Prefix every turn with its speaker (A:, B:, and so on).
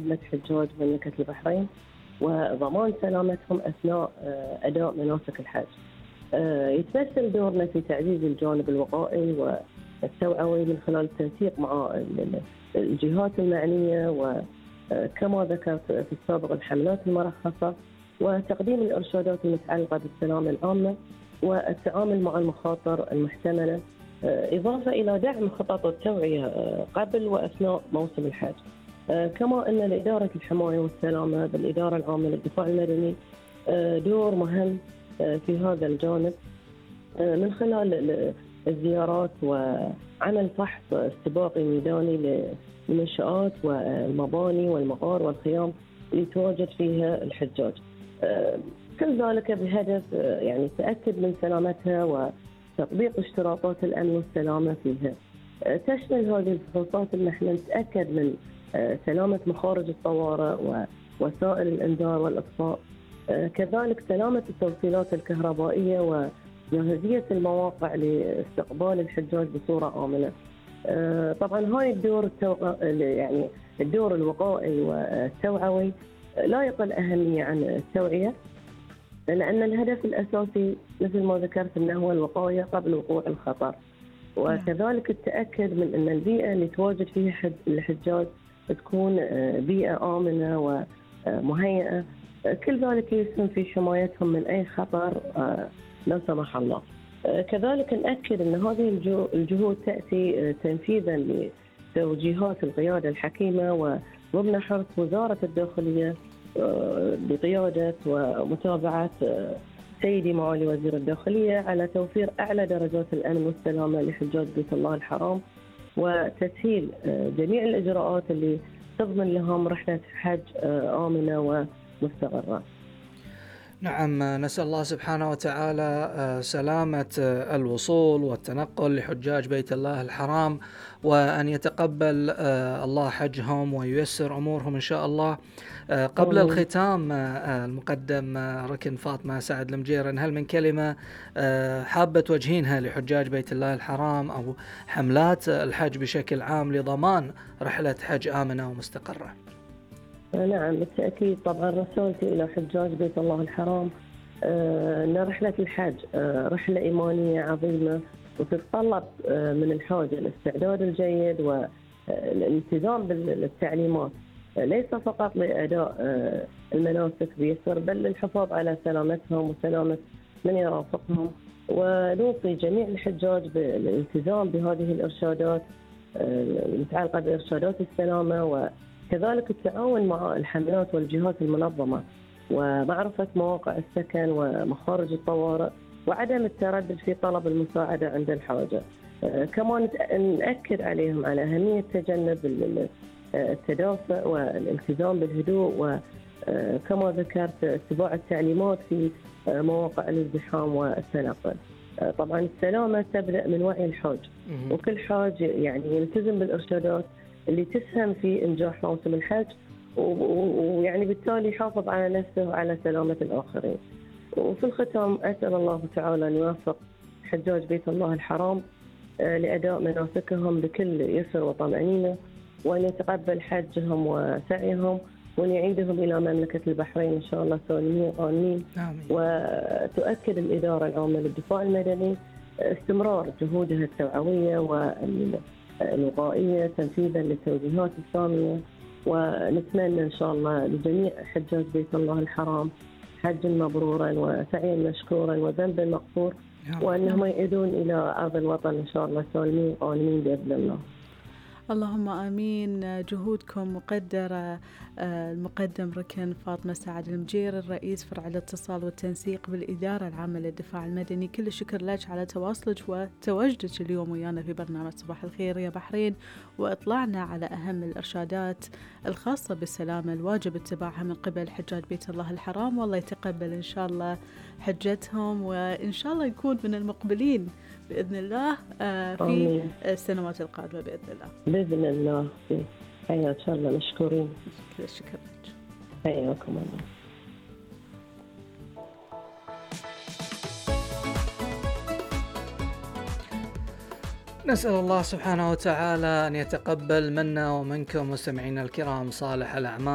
A: خدمة حجاج مملكة البحرين وضمان سلامتهم أثناء أداء مناسك الحج. يتمثل دورنا في تعزيز الجانب الوقائي والتوعوي من خلال التنسيق مع الجهات المعنية، وكما ذكرت في السابق الحملات المرخصة، وتقديم الإرشادات المتعلقة بالسلامة العامة والتعامل مع المخاطر المحتملة، إضافة إلى دعم خطط التوعية قبل وأثناء موسم الحج. كما أن لإدارة الحماية والسلامة بالإدارة العامة للدفاع المدني دور مهم في هذا الجانب من خلال الزيارات وعمل فحص استباقي ميداني للمنشآت والمباني والمغار والخيام اللي يتواجد فيها الحجاج، كل ذلك بهدف يعني التأكد من سلامتها وتطبيق اشتراطات الأمن والسلامة فيها. تشمل هذه الفحوصات أن احنا نتأكد من سلامة مخارج الطوارئ ووسائل الإنذار والإطفاء، كذلك سلامة التوصيلات الكهربائية وجاهزية المواقع لاستقبال الحجاج بصورة آمنة. طبعا هاي الدور يعني الدور الوقائي والتوعوي لا يقل أهمية عن التوعية، لأن الهدف الأساسي مثل ما ذكرت أنه هو الوقاية قبل وقوع الخطر، وكذلك التأكد من أن البيئة اللي تواجد فيها الحجاج تكون بيئة آمنة ومهيئة، كل ذلك يسهم في حمايتهم من أي خطر لا سمح الله. كذلك نأكد أن هذه الجهود تأتي تنفيذا لتوجيهات القيادة الحكيمة وضمن حرص وزارة الداخلية بقيادة ومتابعة سيدي معالي وزير الداخلية على توفير أعلى درجات الأمن والسلامة لحجاج بيت الله الحرام، وتسهيل جميع الإجراءات اللي تضمن لهم رحلة حج آمنة ومستقرة.
B: نعم، نسأل الله سبحانه وتعالى سلامة الوصول والتنقل لحجاج بيت الله الحرام، وأن يتقبل الله حجهم وييسر أمورهم إن شاء الله. قبل الختام المقدم ركن فاطمة سعد المجيرن، هل من كلمة حابة توجهينها لحجاج بيت الله الحرام أو حملات الحج بشكل عام لضمان رحلة حج آمنة ومستقرة؟
A: نعم بالتأكيد، طبعا رسالتي إلى حجاج بيت الله الحرام أن رحلة الحج رحلة إيمانية عظيمة، وتتطلب من الحاج الاستعداد الجيد والالتزام بالتعليمات، ليس فقط لأداء المناسك بيسر، بل للحفاظ على سلامتهم وسلامة من يرافقهم. ونوصي جميع الحجاج بالالتزام بهذه الإرشادات المتعلقة بإرشادات السلامة، وكذلك التعاون مع الحملات والجهات المنظمة ومعرفة مواقع السكن ومخارج الطوارئ، وعدم التردد في طلب المساعدة عند الحاجة. كمان نأكد عليهم على أهمية تجنب التدافع والالتزام بالهدوء، وكما ذكرت اتباع التعليمات في مواقع الازدحام والتنقل. طبعا السلامة تبدأ من وعي الحاج، وكل حاج يعني يلتزم بالإرشادات اللي تسهم في إنجاح موسم الحج، ويعني بالتالي يحافظ على نفسه وعلى سلامة الآخرين. وفي الختام أسأل الله تعالى أن يوفق حجاج بيت الله الحرام لأداء مناسكهم بكل يسر وطمأنينة، وأن يتقبل حجهم وسعيهم، وأن يعيدهم إلى مملكة البحرين إن شاء الله سالمين غانمين. وتؤكد الإدارة العامة للدفاع المدني استمرار جهودها التوعوية والوقائية تنفيذا للتوجيهات السامية، ونتمنى إن شاء الله لجميع حجاج بيت الله الحرام حجا مبرورا وسعيا مشكورا وذنبا مغفور، وأنهم يعيدون إلى أرض الوطن إن شاء الله سالمين غانمين بإذن الله.
C: اللهم آمين. جهودكم مقدرة. المقدم ركن فاطمة سعد المجير، الرئيس فرع الاتصال والتنسيق بالإدارة العامة للدفاع المدني، كل الشكر لك على تواصلك وتواجدك اليوم ويانا في برنامج صباح الخير يا بحرين، وإطلعنا على أهم الإرشادات الخاصة بالسلامة الواجب اتباعها من قبل حجاج بيت الله الحرام. والله يتقبل إن شاء الله حجتهم، وإن شاء الله يكون من المقبلين بإذن الله في السنوات القادمة بإذن الله.
A: بإذن الله. حياك إن شاء الله، مشكورين.
C: كل الشكر لك.
A: حياكم الله.
B: نسأل الله سبحانه وتعالى أن يتقبل منا ومنكم مستمعينا الكرام صالح الأعمال.